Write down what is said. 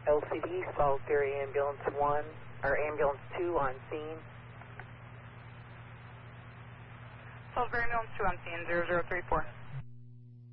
LCD, Salisbury Ambulance 1, or Ambulance 2 on scene. Salisbury Ambulance 2 on scene, 0034.